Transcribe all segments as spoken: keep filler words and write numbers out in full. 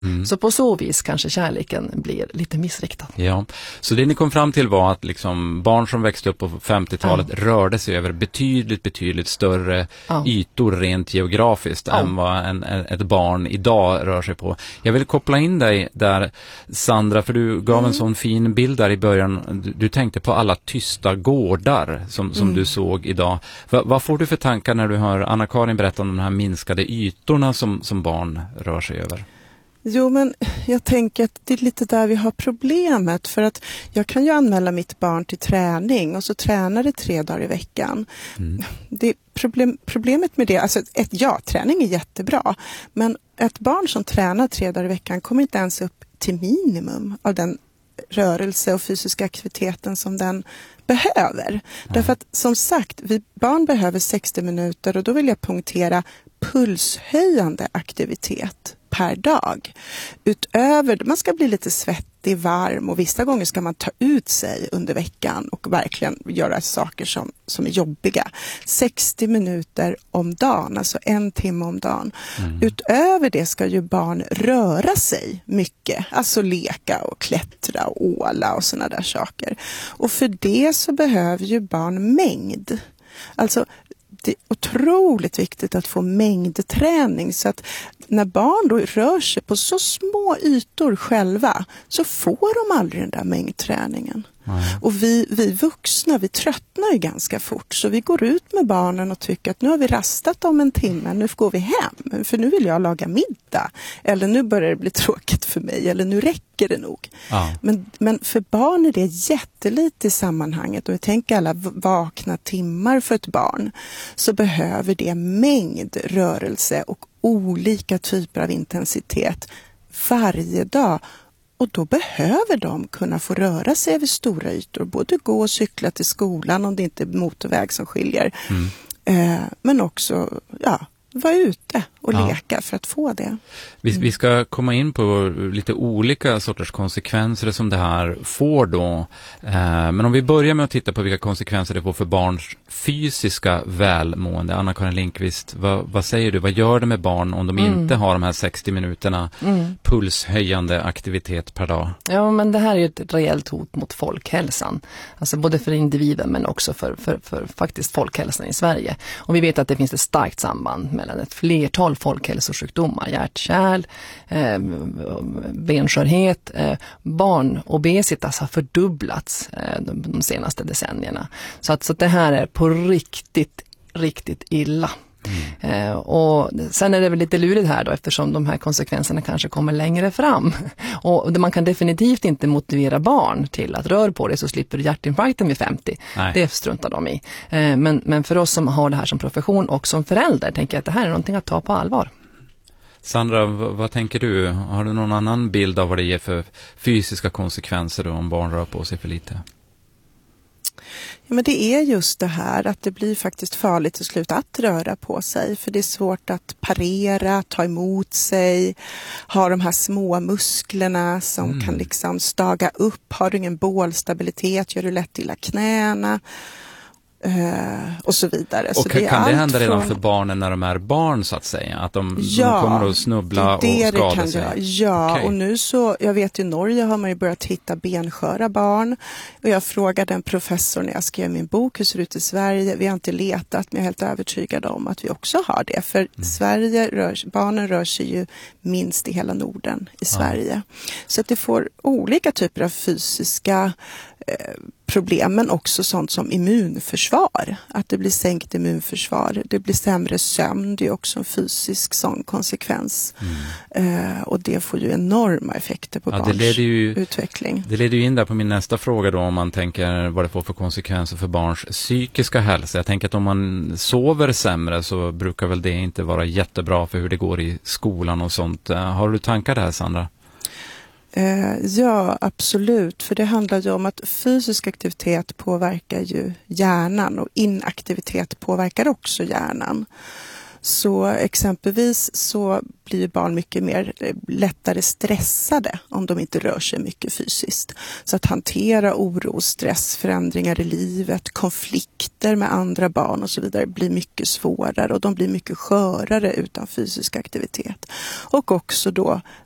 Mm. Så på så vis kanske kärleken blir lite missriktad. Ja, så det ni kom fram till var att liksom barn som växte upp på femtiotalet ja. rörde sig över betydligt, betydligt större ja. ytor rent geografiskt ja. än vad en, ett barn idag rör sig på. Jag vill koppla in dig där, Sandra, för du gav mm. en sån fin bild där i början. Du, du tänkte på alla tysta gårdar som, som mm. du såg idag. Va, vad får du för tankar när du hör Anna-Karin berätta om de här minskade ytorna som, som barn rör sig över? Jo, men jag tänker att det är lite där vi har problemet, för att jag kan ju anmäla mitt barn till träning och så tränar det tre dagar i veckan. Mm. Det problem, problemet med det, alltså ett ja, träning är jättebra, men ett barn som tränar tre dagar i veckan kommer inte ens upp till minimum av den rörelse och fysiska aktiviteten som den behöver. Mm. Därför att som sagt, vi barn behöver sextio minuter och då vill jag punktera pulshöjande aktivitet per dag. Utöver, man ska bli lite svettig, varm och vissa gånger ska man ta ut sig under veckan och verkligen göra saker som, som är jobbiga. sextio minuter om dagen, alltså en timme om dagen. Mm. Utöver det ska ju barn röra sig mycket, alltså leka och klättra och åla och såna där saker. Och för det så behöver ju barn mängd. Alltså det är otroligt viktigt att få mängdträning, så att när barn då rör sig på så små ytor själva så får de aldrig den där mängdträningen. Mm. Och vi, vi vuxna, vi tröttnar ju ganska fort, så vi går ut med barnen och tycker att nu har vi rastat om en timme, nu går vi hem, för nu vill jag laga middag, eller nu börjar det bli tråkigt för mig, eller nu räcker det nog. Mm. Men, men för barn är det jättelite i sammanhanget, och jag tänker alla vakna timmar för ett barn, så behöver det mängd rörelse och olika typer av intensitet varje dag. Och då behöver de kunna få röra sig över stora ytor. Både gå och cykla till skolan om det inte är motorväg som skiljer. Mm. Eh, men också ja, vara ute och ja. leka för att få det. Vi, vi ska komma in på lite olika sorters konsekvenser som det här får då. Eh, men om vi börjar med att titta på vilka konsekvenser det får för barns fysiska välmående. Anna-Karin Lindqvist, vad, vad säger du? Vad gör det med barn om de mm. inte har de här sextio minuterna mm. pulshöjande aktivitet per dag? Ja, men det här är ju ett rejält hot mot folkhälsan. Alltså både för individen men också för, för, för faktiskt folkhälsan i Sverige. Och vi vet att det finns ett starkt samband mellan ett flertal folkhälsosjukdomar, hjärt-kärl, eh, benskörhet, eh, barnobesitas har fördubblats eh, de, de senaste decennierna. Så att, så att det här är på riktigt, riktigt illa. Mm. Eh, och sen är det väl lite lurigt här då, eftersom de här konsekvenserna kanske kommer längre fram. Och man kan definitivt inte motivera barn till att röra på det, så slipper du hjärtinfarkten vid femtio. Nej. Det struntar de i. Eh, men, men för oss som har det här som profession och som förälder tänker jag att det här är någonting att ta på allvar. Sandra, vad, vad tänker du? Har du någon annan bild av vad det ger för fysiska konsekvenser då, om barn rör på sig för lite? Ja, men det är just det här att det blir faktiskt farligt till slut att röra på sig, för det är svårt att parera, ta emot sig, ha de här små musklerna som mm. kan liksom staga upp. Har du ingen bålstabilitet gör du lätt illa knäna. Uh, och så vidare. Och så kan det, kan det hända från... redan för barnen när de är barn så att säga? Att de, ja, de kommer att snubbla det det och skada det kan sig? Göra. Ja, okay. Och nu så, jag vet i Norge har man ju börjat hitta bensköra barn. Och jag frågade en professor när jag skrev min bok, hur ser det ut i Sverige? Vi har inte letat, men jag är helt övertygad om att vi också har det. För mm. Sverige rör, barnen rör sig ju minst i hela Norden i Sverige. Ja. Så att det får olika typer av fysiska eh, problem, men också sånt som immunförsvar. Att det blir sänkt immunförsvar. Det blir sämre sömn. Det är också en fysisk sån konsekvens. Mm. Eh, och det får ju enorma effekter på ja, barns det ju, utveckling. Det leder ju in där på min nästa fråga då, om man tänker vad det får för konsekvenser för barns psykiska hälsa. Jag tänker att om man sover sämre så brukar väl det inte vara jättebra för hur det går i skolan och sånt. Har du tankar där, Sandra? Eh, ja, absolut. För det handlar ju om att fysisk aktivitet påverkar ju hjärnan och inaktivitet påverkar också hjärnan. Så exempelvis så blir barn mycket mer lättare stressade om de inte rör sig mycket fysiskt. Så att hantera oro, stress, förändringar i livet, konflikter med andra barn och så vidare blir mycket svårare, och de blir mycket skörare utan fysisk aktivitet. Och också då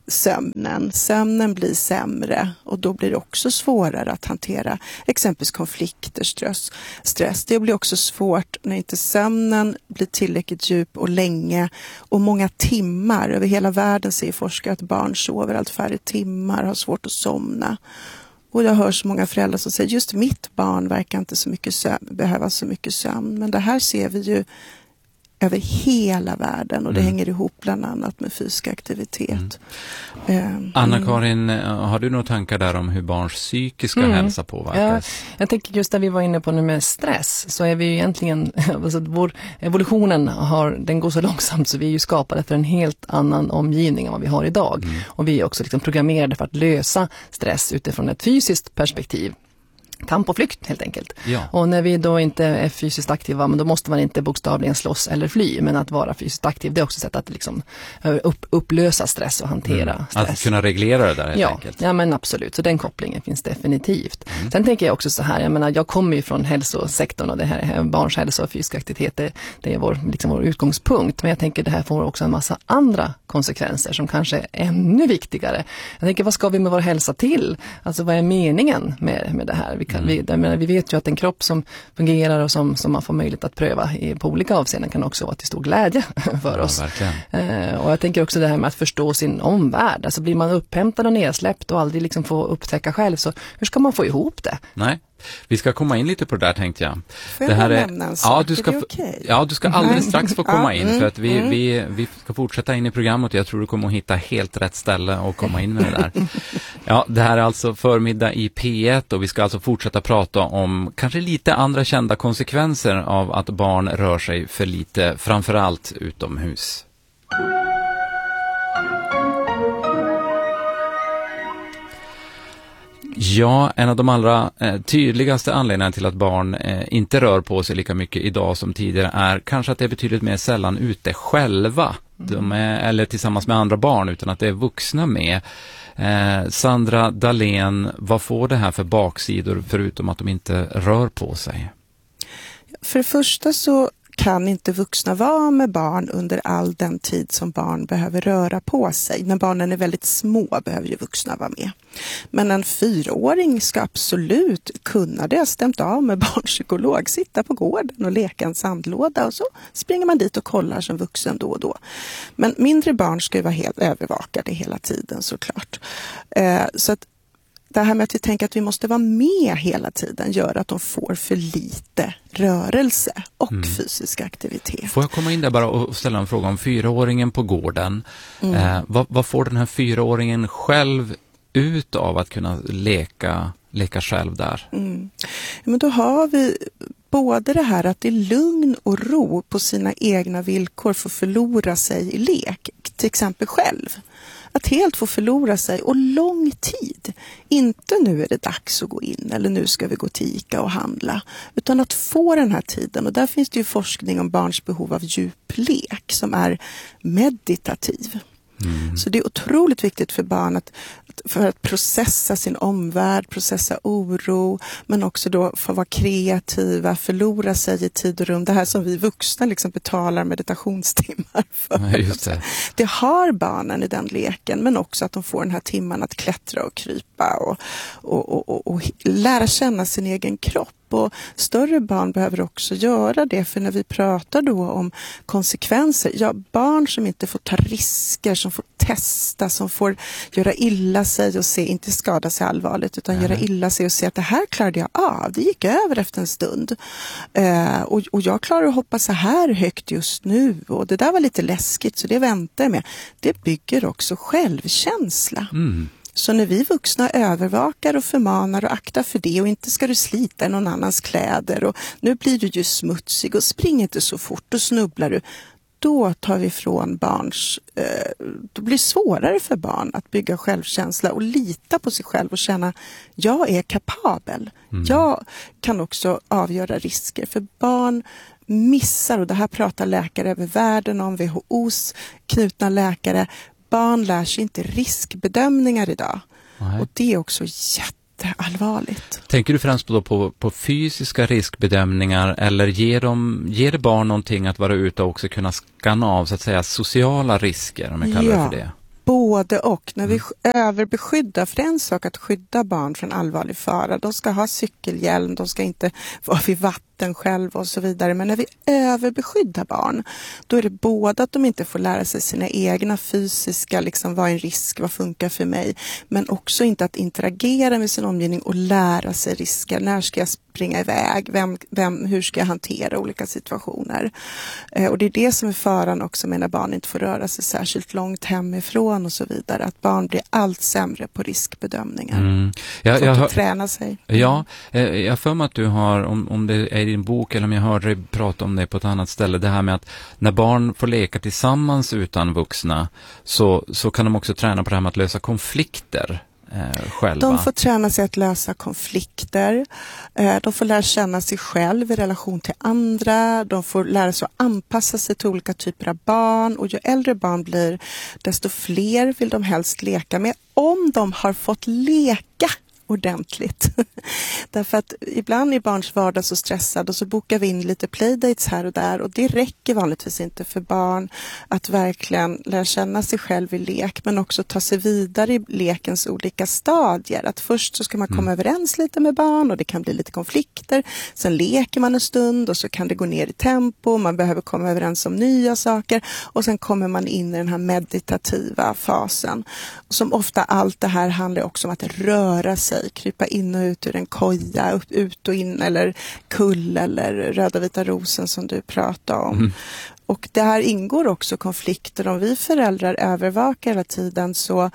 sömnen. Sömnen blir sämre och då blir det också svårare att hantera exempelvis konflikter, stress. stress. Det blir också svårt när inte sömnen blir tillräckligt djup och länge och många timmar. Över hela världen ser forskare att barn sover allt färre timmar, har svårt att somna. Och jag hör så många föräldrar som säger just mitt barn verkar inte så mycket sömn, behöva så mycket sömn. Men det här ser vi ju över hela världen och det mm. hänger ihop bland annat med fysisk aktivitet. Mm. Um, Anna-Karin, har du några tankar där om hur barns psykiska mm. hälsa påverkas? Ja, jag tänker just där vi var inne på nu med stress, så är vi ju egentligen, alltså vår evolutionen har, den går så långsamt så vi är ju skapade för en helt annan omgivning än vad vi har idag. Mm. Och vi är också liksom programmerade för att lösa stress utifrån ett fysiskt perspektiv. Kamp och flykt helt enkelt. Ja. Och när vi då inte är fysiskt aktiva, men då måste man inte bokstavligen slåss eller fly, men att vara fysiskt aktiv, det är också ett sätt att liksom upp, upplösa stress och hantera mm. stress. Att kunna reglera det där helt ja. enkelt. Ja, men absolut. Så den kopplingen finns definitivt. Mm. Sen tänker jag också så här, jag menar, jag kommer ju från hälsosektorn och det här är barns hälsa och fysisk aktivitet, det, det är vår, liksom vår utgångspunkt. Men jag tänker det här får också en massa andra konsekvenser som kanske är ännu viktigare. Jag tänker, vad ska vi med vår hälsa till? Alltså vad är meningen med, med det här? Vi, kan, mm. vi, menar, vi vet ju att en kropp som fungerar och som, som man får möjlighet att pröva i, på olika avseenden kan också vara till stor glädje för ja, oss. Eh, och jag tänker också det här med att förstå sin omvärld. Alltså blir man upphämtad och nedsläppt och aldrig liksom få upptäcka själv, så hur ska man få ihop det? Nej. Vi ska komma in lite på det där, tänkte jag. Får jag nämna en sak? Ja, du ska, är det okay? ja, du ska alldeles strax få komma in mm, för att vi, mm. vi, vi ska fortsätta in i programmet. Jag tror du kommer att hitta helt rätt ställe och komma in med det där. Ja, det här är alltså förmiddag i P ett och vi ska alltså fortsätta prata om kanske lite andra kända konsekvenser av att barn rör sig för lite, framförallt utomhus. Ja, en av de allra eh, tydligaste anledningarna till att barn eh, inte rör på sig lika mycket idag som tidigare är kanske att det är betydligt mer sällan ute själva. De är, eller tillsammans med andra barn, utan att det är vuxna med. Eh, Sandra Dahlén, vad får det här för baksidor förutom att de inte rör på sig? För det första så kan inte vuxna vara med barn under all den tid som barn behöver röra på sig. När barnen är väldigt små behöver ju vuxna vara med. Men en fyraåring ska absolut kunna, det har stämt av med barnpsykolog, sitta på gården och leka en sandlåda och så springer man dit och kollar som vuxen då och då. Men mindre barn ska ju vara helt övervakade hela tiden såklart. Eh, så att det här med att vi tänker att vi måste vara med hela tiden gör att de får för lite rörelse och mm. fysisk aktivitet. Får jag komma in där bara och ställa en fråga om fyraåringen på gården? Mm. Eh, vad, vad får den här fyraåringen själv ut av att kunna leka, leka själv där? Mm. Men då har vi både det här att det är lugn och ro på sina egna villkor för att förlora sig i lek, till exempel själv. Att helt få förlora sig och lång tid. Inte nu är det dags att gå in eller nu ska vi gå till Ica och handla. Utan att få den här tiden. Och där finns det ju forskning om barns behov av djuplek som är meditativ. Mm. Så det är otroligt viktigt för barn att, för att processa sin omvärld, processa oro, men också då få vara kreativa, förlora sig i tid och rum. Det här som vi vuxna liksom betalar meditationstimmar för. Ja, just det. Det har barnen i den leken, men också att de får den här timman att klättra och krypa och, och, och, och, och lära känna sin egen kropp. Och större barn behöver också göra det, för när vi pratar då om konsekvenser, ja, barn som inte får ta risker, som får testa, som får göra illa sig och se, inte skada sig allvarligt, utan mm. göra illa sig och se att det här klarade jag av, det gick över efter en stund. Eh, och, och jag klarar att hoppa så här högt just nu, och det där var lite läskigt så det väntar jag med. Det bygger också självkänsla. Mm. Så när vi vuxna övervakar och förmanar och aktar för det, och inte ska du slita i någon annans kläder och nu blir du ju smutsig och spring inte så fort och snubblar du, då tar vi från barns, eh, då blir det svårare för barn att bygga självkänsla och lita på sig själv och känna jag är kapabel. Mm. Jag kan också avgöra risker, för barn missar, och det här pratar läkare över världen om, W H O:s knutna läkare. Barn lär sig inte riskbedömningar idag. Nej. Och det är också jätteallvarligt. Tänker du främst på, på, på fysiska riskbedömningar, eller ger, de, ger det barn någonting att vara ute och också kunna skanna av så att säga sociala risker, om jag kallar ja. det för det? både och. När vi överbeskyddar, för det är en sak att skydda barn från allvarlig fara. De ska ha cykelhjälm, de ska inte vara vid vatten själv och så vidare. Men när vi överbeskyddar barn, då är det både att de inte får lära sig sina egna fysiska, liksom vad är en risk, vad funkar för mig. Men också inte att interagera med sin omgivning och lära sig risker. När ska jag springa iväg? Vem, vem, hur ska jag hantera olika situationer? Eh, och det är det som är faran också med när barn inte får röra sig särskilt långt hemifrån och så vidare. Att barn blir allt sämre på riskbedömningar. Mm. Jag, Får jag, att träna sig. Mm. Ja, eh, jag för mig att du har, om, om det är i din bok eller om jag hörde dig prata om det på ett annat ställe, det här med att när barn får leka tillsammans utan vuxna så, så kan de också träna på det här med att lösa konflikter. Själva. De får träna sig att lösa konflikter. De får lära känna sig själv i relation till andra. De får lära sig att anpassa sig till olika typer av barn. Och ju äldre barn blir, desto fler vill de helst leka med. Om de har fått leka ordentligt. Därför att ibland är barns vardag så stressad och så bokar vi in lite playdates här och där och det räcker vanligtvis inte för barn att verkligen lära känna sig själv i lek men också ta sig vidare i lekens olika stadier. Att först så ska man komma mm. överens lite med barn och det kan bli lite konflikter. Sen leker man en stund och så kan det gå ner i tempo. Man behöver komma överens om nya saker och sen kommer man in i den här meditativa fasen. Som ofta allt det här handlar också om att röra sig. Krypa in och ut ur en koja, upp, ut och in eller kull eller röda vita rosen som du pratade om. Mm. Och det här ingår också konflikter. Om vi föräldrar övervakar hela tiden så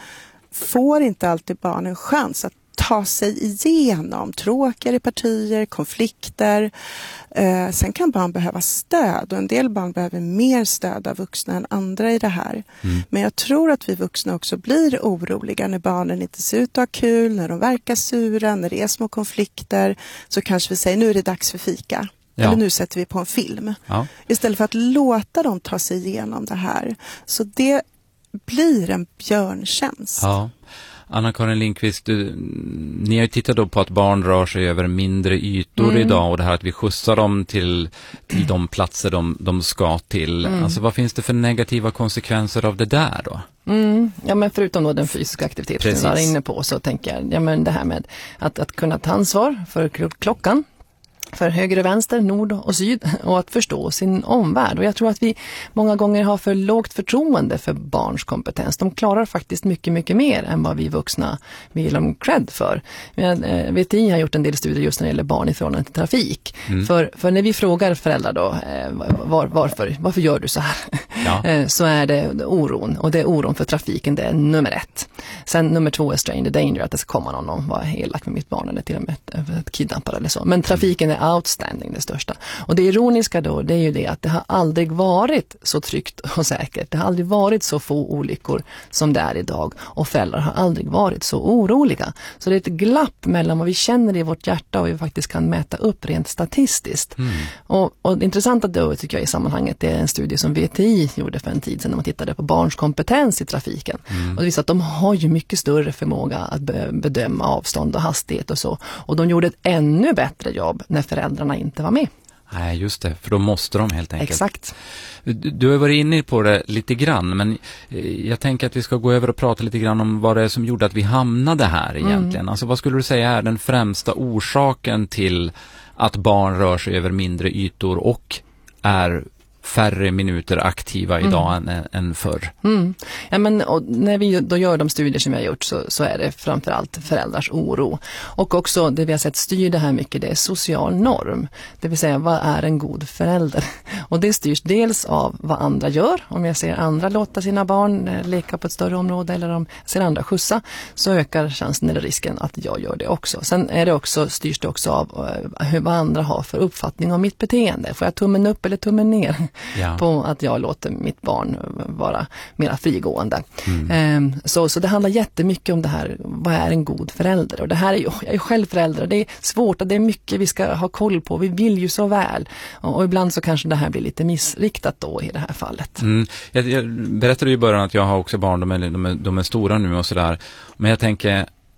får inte alltid barn en chans att ta sig igenom tråkigare partier, konflikter. Eh, sen kan barn behöva stöd och en del barn behöver mer stöd av vuxna än andra i det här. Mm. Men jag tror att vi vuxna också blir oroliga när barnen inte ser ut att ha kul, när de verkar sura, när det är små konflikter. Så kanske vi säger nu är det dags för fika. Ja. Eller nu sätter vi på en film. Ja. Istället för att låta dem ta sig igenom det här. Så det blir en björntjänst. Ja. Anna-Karin Lindqvist, du, ni har ju tittat då på att barn rör sig över mindre ytor mm. idag och det här att vi skjutsar dem till, till de platser de, de ska till. Mm. Alltså vad finns det för negativa konsekvenser av det där då? Mm. Ja, men förutom då den fysiska aktiviteten som jag var inne på så tänker jag, ja, men det här med att, att kunna ta ansvar för klockan. För höger och vänster, nord och syd och att förstå sin omvärld. Och jag tror att vi många gånger har för lågt förtroende för barns kompetens. De klarar faktiskt mycket, mycket mer än vad vi vuxna vill dem cred för. Men, eh, V T I har gjort en del studier just när det gäller barn i förhållande till trafik. Mm. För, för när vi frågar föräldrar då, eh, var, varför, varför gör du så här? Ja. eh, så är det oron. Och det är oron för trafiken, det är nummer ett. Sen nummer två är strain the danger, att det ska komma någon och vara elak med mitt barn eller till och med ett, ett kidnappare eller så. Men trafiken är outstanding, det största. Och det ironiska då, det är ju det att det har aldrig varit så tryggt och säkert. Det har aldrig varit så få olyckor som det är idag. Och föräldrar har aldrig varit så oroliga. Så det är ett glapp mellan vad vi känner i vårt hjärta och vad vi faktiskt kan mäta upp rent statistiskt. Mm. Och, och det intressanta då tycker jag i sammanhanget, det är en studie som V T I gjorde för en tid sedan när man tittade på barns kompetens i trafiken. Mm. Och det visar att de har ju mycket större förmåga att bedöma avstånd och hastighet och så. Och de gjorde ett ännu bättre jobb när föräldrarna inte var med. Nej, just det, för då måste de helt enkelt. Exakt. Du, du har varit inne på det lite grann, men jag tänker att vi ska gå över och prata lite grann om vad det är som gjorde att vi hamnade här egentligen. Mm. Alltså vad skulle du säga är den främsta orsaken till att barn rör sig över mindre ytor och är färre minuter aktiva idag mm. än, än förr. Mm. Ja, men, och när vi då gör de studier som vi har gjort så, så är det framförallt föräldrars oro. Och också det vi har sett styr det här mycket, det är social norm. Det vill säga, vad är en god förälder? Och det styrs dels av vad andra gör. Om jag ser andra låta sina barn leka på ett större område eller om jag ser andra skjutsa, så ökar chansen eller risken att jag gör det också. Sen är det också, styrs det också av hur, vad andra har för uppfattning om mitt beteende. Får jag tummen upp eller tummen ner? Ja. På att jag låter mitt barn vara mer frigående. Mm. Så, så det handlar jättemycket om det här, vad är en god förälder? Och det här är ju, jag är själv förälder och det är svårt och det är mycket vi ska ha koll på. Vi vill ju så väl. Och, och ibland så kanske det här blir lite missriktat då i det här fallet. Mm. Jag, jag berättade ju i början att jag har också barn, de är, de är, de är stora nu och sådär. Men jag tänker,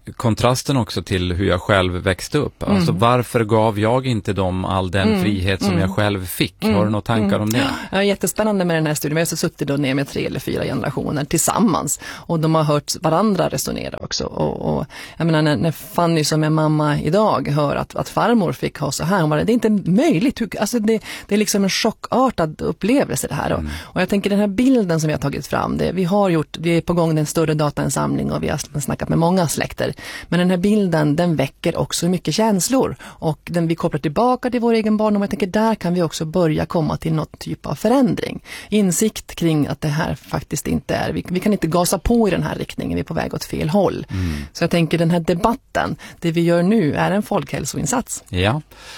kontrasten också till hur jag själv växte upp. Mm. Alltså varför gav jag inte dem all den mm. frihet som mm. jag själv fick? Mm. Har du några tankar mm. om det? Ja, jättespännande med den här studien. Vi har så suttit då ner med tre eller fyra generationer tillsammans och de har hört varandra resonera också. Och, och jag menar, när, när Fanny som är mamma idag hör att, att farmor fick ha så här, hon bara, det är inte möjligt. Alltså det, det är liksom en chockartad upplevelse det här. Mm. Och, och jag tänker den här bilden som vi har tagit fram, det, vi har gjort, vi är på gång en större datainsamling och vi har snackat med många släkter. Men den här bilden, den väcker också mycket känslor och den vi kopplar tillbaka till vår egen barndom. Jag tänker där kan vi också börja komma till något typ av förändring. Insikt kring att det här faktiskt inte är, vi, vi kan inte gasa på i den här riktningen, vi är på väg åt fel håll. Mm. Så jag tänker den här debatten, det vi gör nu är en folkhälsoinsats. Ja.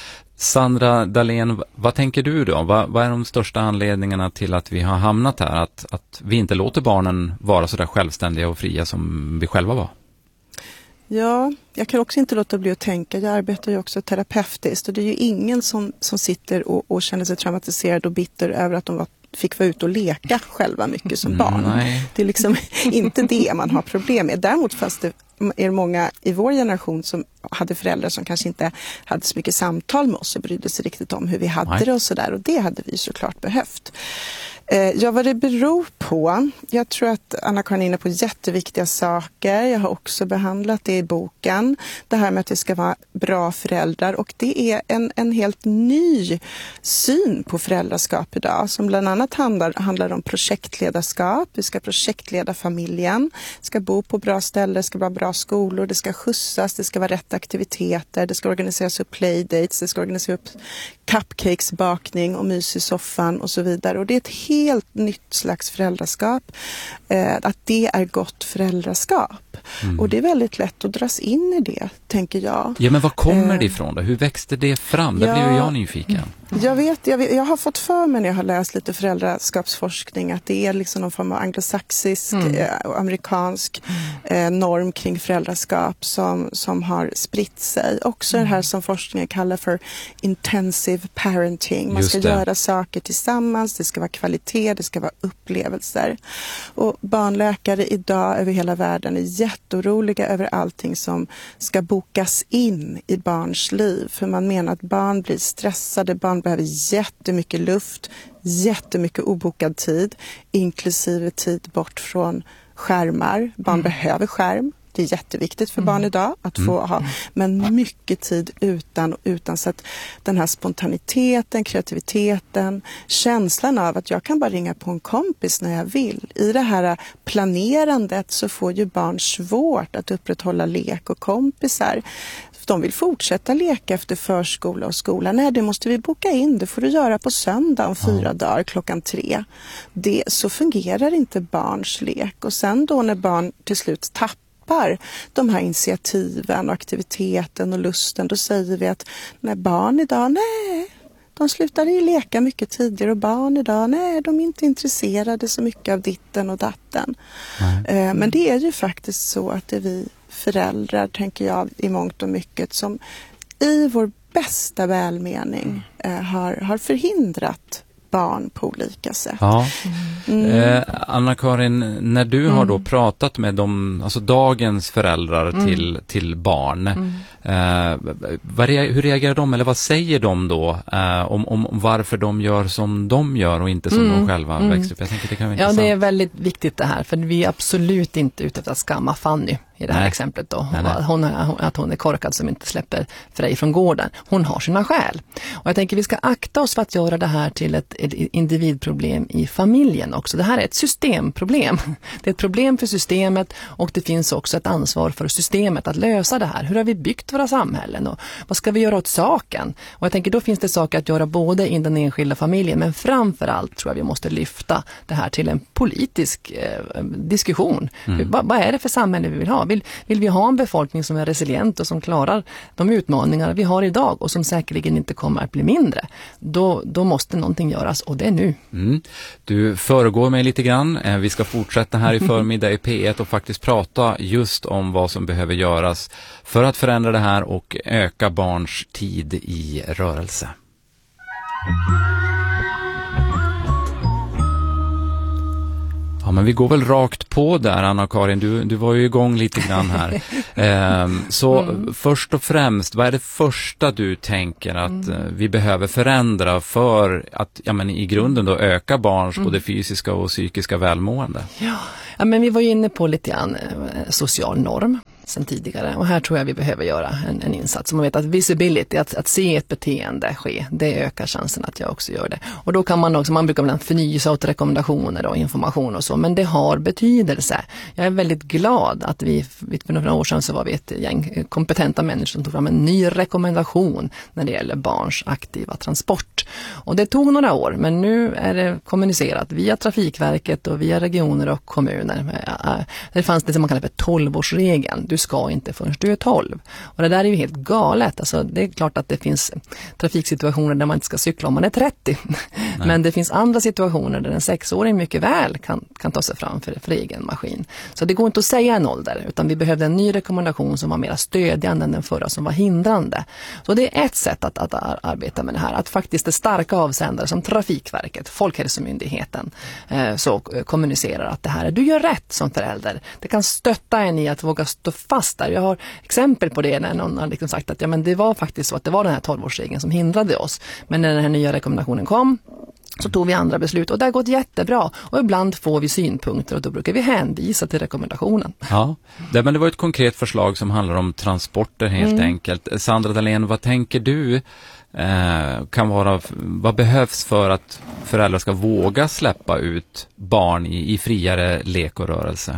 Sandra Dahlén, vad tänker du då? Vad, vad är de största anledningarna till att vi har hamnat här? Att, att vi inte låter barnen vara så där självständiga och fria som vi själva var? Ja, jag kan också inte låta bli att tänka. Jag arbetar ju också terapeutiskt och det är ju ingen som, som sitter och, och känner sig traumatiserad och bitter över att de var, fick vara ute och leka själva mycket som barn. Mm, det är liksom inte det man har problem med. Däremot fast det är många i vår generation som hade föräldrar som kanske inte hade så mycket samtal med oss och brydde sig riktigt om hur vi hade Nej. det och sådär. Och det hade vi såklart behövt. Ja, vad det beror på. Jag tror att Anna-Karin är inne på jätteviktiga saker. Jag har också behandlat det i boken. Det här med att vi ska vara bra föräldrar. Och det är en, en helt ny syn på föräldraskap idag. Som bland annat handlar, handlar om projektledarskap. Vi ska projektleda familjen. Vi ska bo på bra ställen. Det ska vara bra skolor. Det ska skjutsas. Det ska vara rätt aktiviteter. Det ska organiseras upp playdates. Det ska organiseras upp cupcakesbakning och mys i soffan och så vidare. Och det är ett helt nytt slags föräldraskap. Eh, att det är gott föräldraskap. Mm. Och det är väldigt lätt att dras in i det, tänker jag. Ja, men var kommer det ifrån då? Hur växte det fram? Där ja, blev jag nyfiken. Jag vet, jag vet, jag har fått för mig när jag har läst lite föräldraskapsforskning att det är liksom någon form av anglosaxisk mm. eh, och amerikansk eh, norm kring föräldraskap som, som har spritt sig. Också mm. det här som forskningen kallar för intensive parenting. Man ska göra saker tillsammans, det ska vara kvalitet, det ska vara upplevelser. Och barnläkare idag över hela världen är jätteoroliga över allting som ska bokas in i barns liv. För man menar att barn blir stressade, barn behöver jättemycket luft, jättemycket obokad tid, inklusive tid bort från skärmar. Barn mm. behöver skärm. Det är jätteviktigt för barn idag att få ha, men mycket tid utan, utan så att den här spontaniteten, kreativiteten, känslan av att jag kan bara ringa på en kompis när jag vill. I det här planerandet så får ju barn svårt att upprätthålla lek och kompisar. De vill fortsätta leka efter förskola och skola. Nej, det måste vi boka in. Det får du göra på söndag om fyra ja. dagar klockan tre. Det, så fungerar inte barns lek. Och sen då när barn till slut tappar de här initiativen och aktiviteten och lusten, då säger vi att när barn idag, nej, de slutar ju leka mycket tidigare och barn idag, nej, de är inte intresserade så mycket av ditten och datten. Mm. Men det är ju faktiskt så att det är vi föräldrar, tänker jag, i mångt och mycket som i vår bästa välmening mm. eh, har, har förhindrat barn på olika sätt. Ja. Mm. Eh, Anna-Karin, när du mm. har då pratat med de, alltså dagens föräldrar mm. till, till barn, mm. eh, vad, hur reagerar de eller vad säger de då eh, om, om varför de gör som de gör och inte som mm. de själva mm. växer upp? Jag tänker det kan vara ja, intressant. det är väldigt viktigt det här, för vi är absolut inte ute efter att skamma Fanny i det här nej. exemplet då. Nej, nej. Hon, att hon är korkad som inte släpper Frej från gården. Hon har sina skäl. Och jag tänker vi ska akta oss för att göra det här till ett, ett individproblem i familjen också. Det här är ett systemproblem. Det är ett problem för systemet och det finns också ett ansvar för systemet att lösa det här. Hur har vi byggt våra samhällen och vad ska vi göra åt saken? Och jag tänker då finns det saker att göra både i den enskilda familjen, men framförallt tror jag vi måste lyfta det här till en politisk eh, diskussion. Mm. Vad, vad är det för samhälle vi vill ha? Vill, vill vi ha en befolkning som är resilient och som klarar de utmaningar vi har idag och som säkerligen inte kommer att bli mindre? Då, då måste någonting göras och det är nu. Mm. Du föregår mig lite grann. Vi ska fortsätta här i förmiddag i P ett och faktiskt prata just om vad som behöver göras för att förändra det här och öka barns tid i rörelse. Ja, men vi går väl rakt på där, Anna-Karin. Du, du var ju igång lite grann här. ehm, så mm. först och främst, vad är det första du tänker att mm. eh, vi behöver förändra för att ja, men i grunden då öka barns mm. både fysiska och psykiska välmående? Ja. ja, men vi var ju inne på lite grann eh, social norm sen tidigare. Och här tror jag vi behöver göra en, en insats. Man vet att visibility, att, att se ett beteende ske, det ökar chansen att jag också gör det. Och då kan man också, man brukar bland förnyelse åt rekommendationer och information och så, men det har betydelse. Jag är väldigt glad att vi, för några år sedan så var vi ett gäng kompetenta människor som tog fram en ny rekommendation när det gäller barns aktiva transport. Och det tog några år, men nu är det kommunicerat via Trafikverket och via regioner och kommuner. Det fanns det som man kallar för tolvårsregeln. Du ska inte förrän du är tolv. Och det där är ju helt galet. Alltså, det är klart att det finns trafiksituationer där man inte ska cykla om man är trettio. Nej. Men det finns andra situationer där en sexåring mycket väl kan, kan ta sig fram för, för egen maskin. Så det går inte att säga en ålder, utan vi behövde en ny rekommendation som var mer stödjande än den förra som var hindrande. Så det är ett sätt att, att arbeta med det här. Att faktiskt det starka avsändare som Trafikverket, Folkhälsomyndigheten eh, så kommunicerar att det här är, du gör rätt som förälder. Det kan stötta en i att våga stå fast där. Jag har exempel på det när någon har liksom sagt att ja, men det var faktiskt så att det var den här tolvårsregeln som hindrade oss. Men när den här nya rekommendationen kom så tog vi andra beslut och det har gått jättebra. Och ibland får vi synpunkter och då brukar vi hänvisa till rekommendationen. Ja, det, men det var ett konkret förslag som handlar om transporter helt mm. enkelt. Sandra Dahlén, vad tänker du eh, kan vara, vad behövs för att föräldrar ska våga släppa ut barn i, i friare lek och rörelse?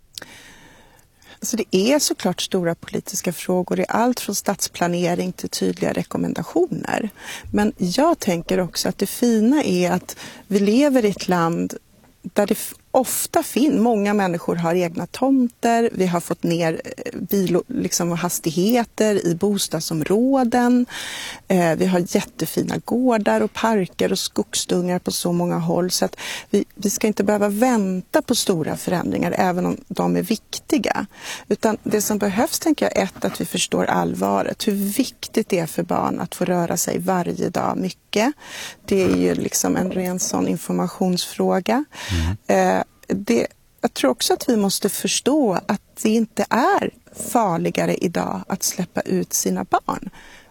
Alltså det är såklart stora politiska frågor i allt från stadsplanering till tydliga rekommendationer. Men jag tänker också att det fina är att vi lever i ett land där det ofta finns, många människor har egna tomter, vi har fått ner bil, liksom, hastigheter i bostadsområden, eh, vi har jättefina gårdar och parker och skogsdungar på så många håll så att vi, vi ska inte behöva vänta på stora förändringar även om de är viktiga. Utan det som behövs tänker jag ett att vi förstår allvaret, hur viktigt det är för barn att få röra sig varje dag mycket. Det är ju liksom en ren sån informationsfråga. Mm. Eh, Det, jag tror också att vi måste förstå att det inte är farligare idag att släppa ut sina barn.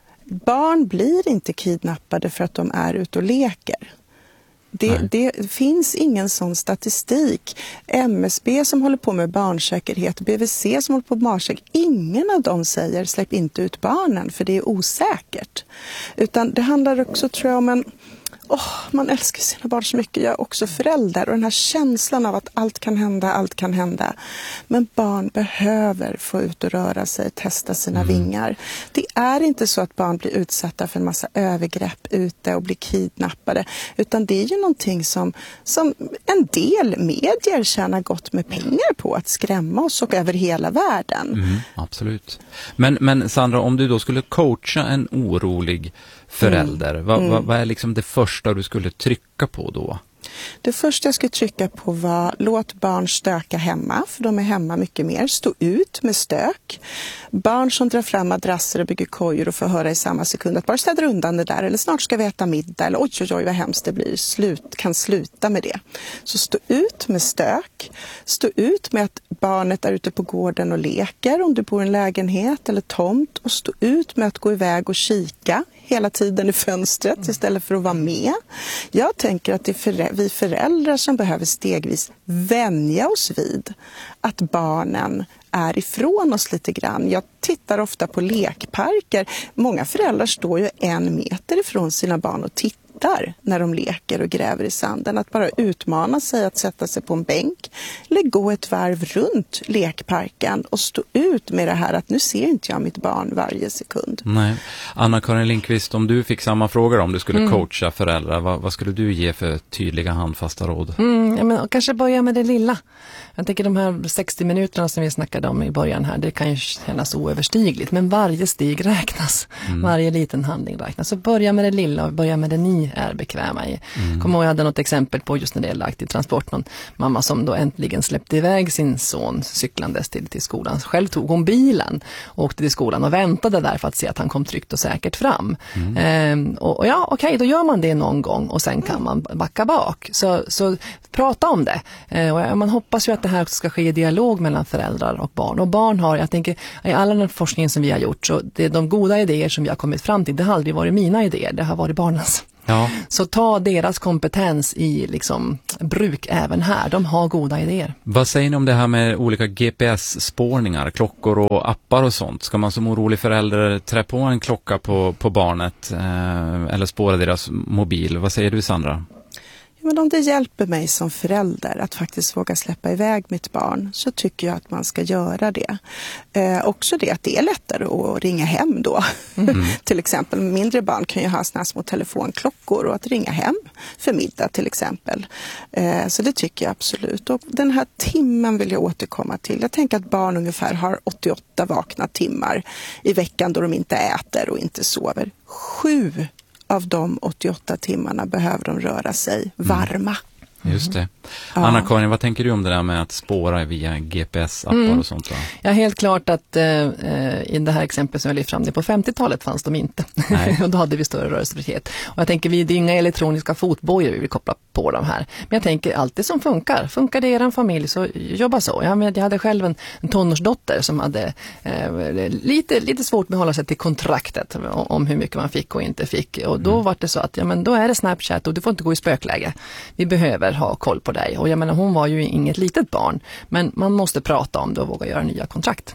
Barn blir inte kidnappade för att de är ute och leker. Det, det finns ingen sån statistik. M S B som håller på med barnsäkerhet, B V C som håller på med barnsäkerhet, ingen av dem säger släpp inte ut barnen för det är osäkert. Utan det handlar också tror jag om en Oh, man älskar sina barn så mycket, jag är också förälder och den här känslan av att allt kan hända, allt kan hända. Men barn behöver få ut och röra sig, testa sina mm. vingar. Det är inte så att barn blir utsatta för en massa övergrepp ute och blir kidnappade, utan det är ju någonting som, som en del medier tjänar gott med pengar på, att skrämma oss och över hela världen. Mm, absolut. Men, men Sandra, om du då skulle coacha en orolig förälder, mm. vad, mm. vad, vad är liksom det första du skulle trycka på då? Det första jag skulle trycka på var låt barn stöka hemma, för de är hemma mycket mer. Stå ut med stök. Barn som drar fram madrasser och bygger kojor och får höra i samma sekund att bara städa undan det där, eller snart ska vi äta middag, eller oj oj oj vad hemskt det blir, slut, kan sluta med det. Så stå ut med stök. Stå ut med att barnet är ute på gården och leker om du bor i en lägenhet eller tomt, och stå ut med att gå iväg och kika hela tiden i fönstret istället för att vara med. Jag tänker att det är för, vi föräldrar som behöver stegvis vänja oss vid att barnen är ifrån oss lite grann. Jag tittar ofta på lekparker. Många föräldrar står ju en meter ifrån sina barn och tittar när de leker och gräver i sanden. Att bara utmana sig att sätta sig på en bänk eller gå ett varv runt lekparken och stå ut med det här att nu ser inte jag mitt barn varje sekund. Nej. Anna-Karin Lindqvist, om du fick samma frågor om du skulle mm. coacha föräldrar, vad, vad skulle du ge för tydliga handfasta råd? Mm, ja, men kanske börja med det lilla. Jag tänker de här sextio minuterna som vi snackade om i början här, det kan ju kännas oöverstigligt, men varje steg räknas. Mm. Varje liten handling räknas. Så börja med det lilla och börja med det ni vi är bekväma i. Mm. Kommer ihåg, jag hade något exempel på just när det gäller aktiv transport. Någon mamma som då äntligen släppte iväg sin son cyklandes till, till skolan. Själv tog hon bilen och åkte till skolan och väntade där för att se att han kom tryggt och säkert fram. Mm. Ehm, och, och ja, okej, okay, då gör man det någon gång och sen kan man backa bak. Så, så prata om det. Ehm, och man hoppas ju att det här ska ske i dialog mellan föräldrar och barn. Och barn har, jag tänker, i all den forskningen som vi har gjort, så det är de goda idéer som vi har kommit fram till, det har aldrig varit mina idéer, det har varit barnens. Ja. Så ta deras kompetens i liksom bruk även här. De har goda idéer. Vad säger ni om det här med olika G P S-spårningar, klockor och appar och sånt? Ska man som orolig förälder trä på en klocka på, på barnet eh, eller spåra deras mobil? Vad säger du, Sandra? Men om det hjälper mig som förälder att faktiskt våga släppa iväg mitt barn, så tycker jag att man ska göra det. Eh, också det att det är lättare att ringa hem då. Mm. Till exempel mindre barn kan ju ha såna små telefonklockor och att ringa hem för middag till exempel. Eh, så det tycker jag absolut. Och den här timmen vill jag återkomma till. Jag tänker att barn ungefär har åttioåtta vakna timmar i veckan då de inte äter och inte sover. Sju av de åttioåtta timmarna behöver de röra sig varma. Mm. Just det. Anna-Karin, vad tänker du om det där med att spåra via G P S-appar mm. och sånt? Va? Ja, helt klart att eh, i det här exemplet som jag lyfte fram, det på femtiotalet fanns de inte. Och då hade vi större rörelsefrihet. Och jag tänker, vi, det är inga elektroniska fotbojor vi vill koppla på de här. Men jag tänker, allt det som funkar. Funkar det i er familj, så jobba så. Jag, jag hade själv en, en tonårsdotter som hade eh, lite, lite svårt med att hålla sig till kontraktet om hur mycket man fick och inte fick. Och då mm. var det så att, ja men då är det Snapchat och du får inte gå i spökläge. Vi behöver ha koll på dig. Och jag menar, hon var ju inget litet barn. Men man måste prata om det och våga göra nya kontrakt.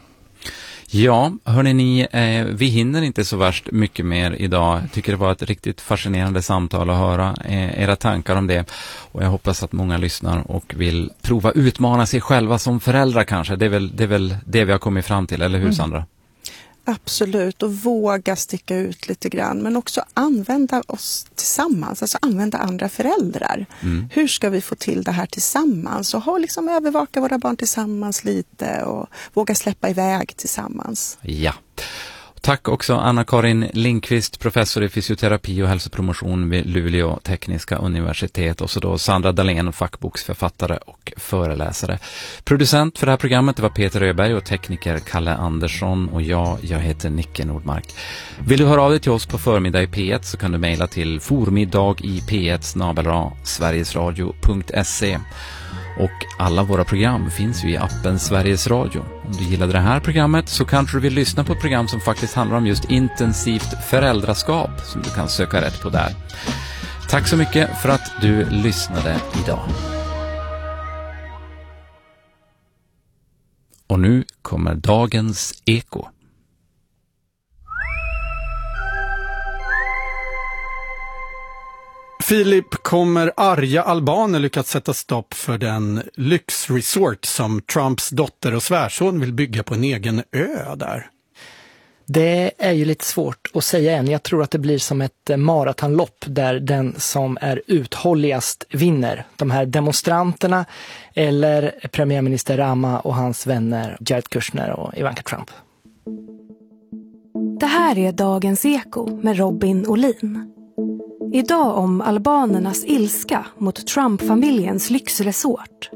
Ja, hörni ni, eh, vi hinner inte så värst mycket mer idag. Jag tycker det var ett riktigt fascinerande samtal att höra eh, era tankar om det. Och jag hoppas att många lyssnar och vill prova utmana sig själva som föräldrar kanske. Det är väl det, är väl det vi har kommit fram till, eller hur Sandra? Mm. Absolut, och våga sticka ut lite grann, men också använda oss tillsammans, alltså använda andra föräldrar. Mm. Hur ska vi få till det här tillsammans och ha liksom övervaka våra barn tillsammans lite och våga släppa iväg tillsammans. Ja. Tack också Anna-Karin Lindqvist, professor i fysioterapi och hälsopromotion vid Luleå tekniska universitet, och så då Sandra Dahlén, fackboksförfattare och föreläsare. Producent för det här programmet, det var Peter Öberg, och tekniker Kalle Andersson, och jag, jag heter Nicke Nordmark. Vill du höra av dig till oss på förmiddag i P ett, så kan du mejla till formiddag i p ett snabel-a sverigesradio punkt se. Och alla våra program finns ju i appen Sveriges Radio. Om du gillade det här programmet så kanske du vill lyssna på ett program som faktiskt handlar om just intensivt föräldraskap, som du kan söka rätt på där. Tack så mycket för att du lyssnade idag. Och nu kommer dagens Eko. Filip, kommer arga albaner lyckats sätta stopp för den lyxresort som Trumps dotter och svärson vill bygga på en egen ö där? Det är ju lite svårt att säga än. Jag tror att det blir som ett maratonlopp där den som är uthålligast vinner. De här demonstranterna eller premiärminister Rama och hans vänner Jared Kushner och Ivanka Trump. Det här är dagens Eko med Robin Olin. Idag om albanernas ilska mot Trump-familjens lyxresort.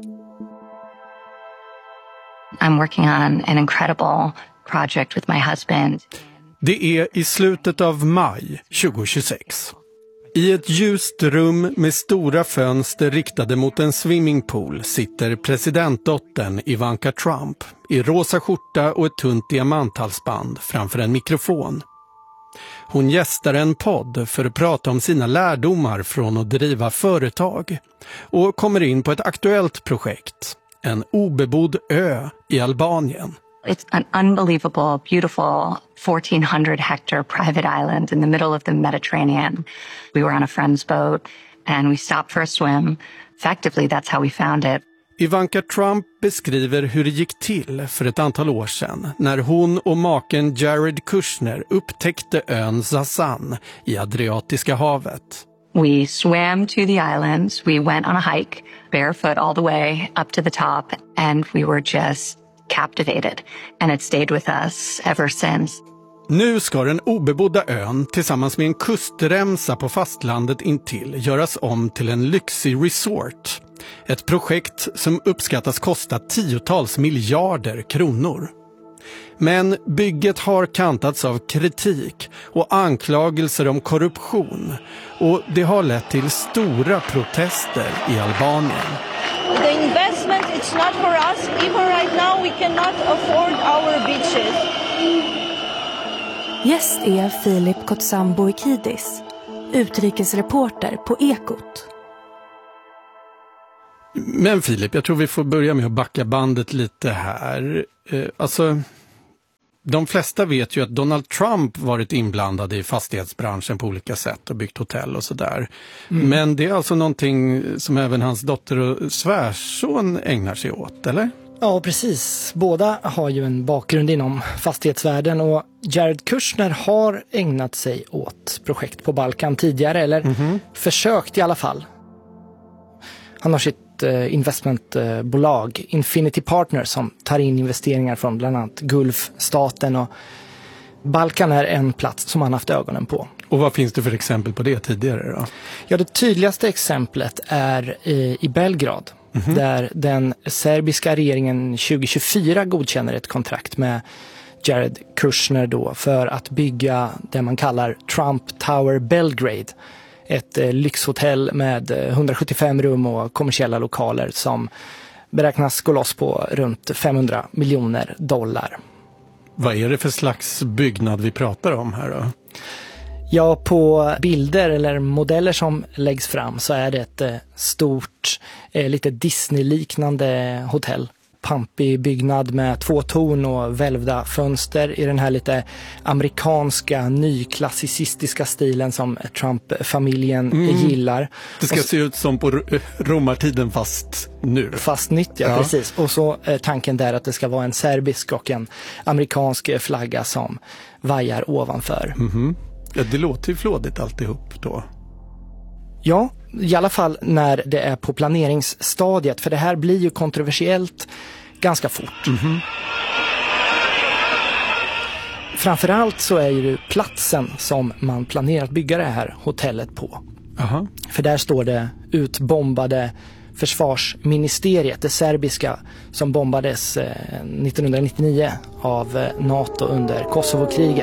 I'm working on an incredible project with my husband. Det är i slutet av maj tjugohundratjugosex. I ett ljust rum med stora fönster riktade mot en swimmingpool sitter presidentdottern Ivanka Trump i rosa skjorta och ett tunt diamanthalsband framför en mikrofon. Hon gästar en podd för att prata om sina lärdomar från att driva företag och kommer in på ett aktuellt projekt, en obebodd ö i Albanien. It's an unbelievable, beautiful fourteen hundred hectare private island in the middle of the Mediterranean. We were on a friend's boat and we stopped for a swim. Effectively, that's how we found it. Ivanka Trump beskriver hur det gick till för ett antal år sedan när hon och maken Jared Kushner upptäckte ön Zazan i Adriatiska havet. We swam to the islands. We went on a hike, barefoot all the way up to the top, and we were just captivated. And it stayed with us ever since. Nu ska den obebodda ön tillsammans med en kustremsa på fastlandet intill göras om till en lyxig resort. Ett projekt som uppskattas kosta tiotals miljarder kronor. Men bygget har kantats av kritik och anklagelser om korruption, och det har lett till stora protester i Albanien. The investment, it's not for us. Even right now we cannot afford our beaches. Gäst är Filip Kotsamboikidis, utrikesreporter på Ekot. Men Filip, jag tror vi får börja med att backa bandet lite här. Eh, alltså, de flesta vet ju att Donald Trump varit inblandad i fastighetsbranschen på olika sätt och byggt hotell och sådär. Mm. Men det är alltså någonting som även hans dotter och svärson ägnar sig åt, eller? Ja, precis. Båda har ju en bakgrund inom fastighetsvärlden, och Jared Kushner har ägnat sig åt projekt på Balkan tidigare, eller mm-hmm. försökt i alla fall. Han har sitt eh, investmentbolag Infinity Partners som tar in investeringar från bland annat Gulfstaten, och Balkan är en plats som han haft ögonen på. Och vad finns det för exempel på det tidigare då? Ja, det tydligaste exemplet är i, i Belgrad. Mm-hmm. Där den serbiska regeringen tjugo tjugofyra godkänner ett kontrakt med Jared Kushner då för att bygga det man kallar Trump Tower Belgrade. Ett eh, lyxhotell med hundrasjuttiofem rum och kommersiella lokaler som beräknas gå loss på runt femhundra miljoner dollar. Vad är det för slags byggnad vi pratar om här då? Ja, på bilder eller modeller som läggs fram så är det ett eh, stort, eh, lite Disney-liknande hotell. Pampig byggnad med två torn och välvda fönster i den här lite amerikanska, nyklassicistiska stilen som Trump-familjen mm. gillar. Det ska så, se ut som på romartiden fast nu. Fast nytt, ja, ja. Precis. Och så är tanken där att det ska vara en serbisk och en amerikansk flagga som vajar ovanför. Mm-hmm. Ja, det låter ju flådigt alltihop då. Ja, i alla fall när det är på planeringsstadiet, för det här blir ju kontroversiellt ganska fort. Mm-hmm. Framförallt så är ju platsen som man planerar att bygga det här hotellet på. Aha. För där står det utbombade försvarsministeriet, det serbiska, som bombades nittonhundranittionio av NATO under Kosovo-kriget.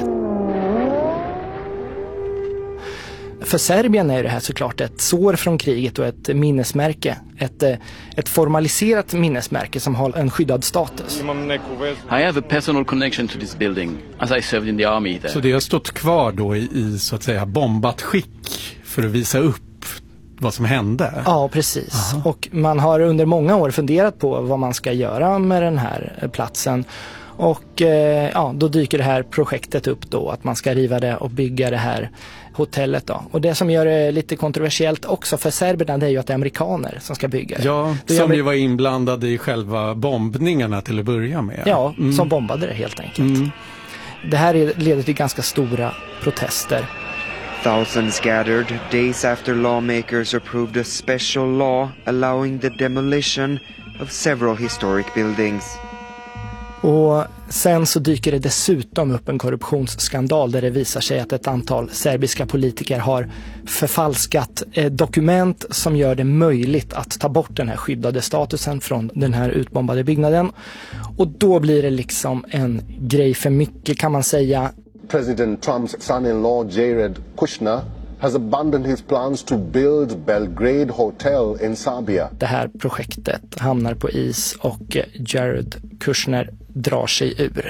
För Serbien är det här såklart ett sår från kriget och ett minnesmärke. Ett, ett formaliserat minnesmärke som har en skyddad status. I have a personal connection to this building as I served in the army there. Så det har stått kvar då i, i så att säga bombat skick för att visa upp vad som hände? Ja, precis. Aha. Och man har under många år funderat på vad man ska göra med den här platsen. Och eh, ja, då dyker det här projektet upp då, att man ska riva det och bygga det här hotellet då. Och det som gör det lite kontroversiellt också för serberna, det är ju att det är amerikaner som ska bygga det. Ja, det som ju var inblandade i själva bombningarna till att börja med. Ja, mm. som bombade det helt enkelt. Mm. Det här leder till ganska stora protester. Thousands gathered days after lawmakers approved a special law allowing the demolition of several historic buildings. Och sen så dyker det dessutom upp en korruptionsskandal där det visar sig att ett antal serbiska politiker har förfalskat eh, dokument som gör det möjligt att ta bort den här skyddade statusen från den här utbombade byggnaden. Och då blir det liksom en grej för mycket, kan man säga. President Trump's son-in-law Jared Kushner has abandoned his plans to build Belgrade Hotel in Serbia. Det här projektet hamnar på is och Jared Kushner drar sig ur.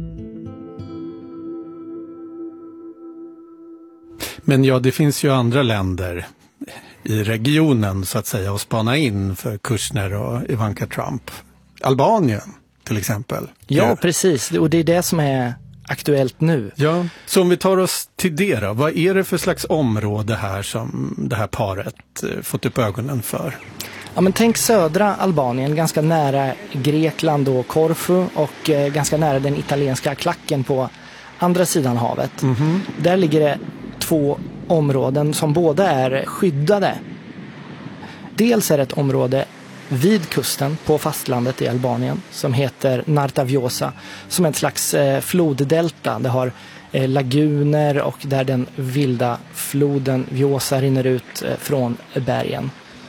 Men ja, det finns ju andra länder i regionen så att säga att spana in för Kushner och Ivanka Trump. Albanien till exempel. Ja, ja, precis. Och det är det som är aktuellt nu. Ja, så om vi tar oss till det då, vad är det för slags område här som det här paret fått upp ögonen för? Ja, men tänk södra Albanien, ganska nära Grekland och Korfu och eh, ganska nära den italienska klacken på andra sidan havet. Mm-hmm. Där ligger det två områden som båda är skyddade. Dels är det ett område vid kusten på fastlandet i Albanien som heter Nartaviosa, som är ett slags eh, floddelta. Det har eh, laguner och där den vilda floden Vjosa rinner ut eh, från bergen.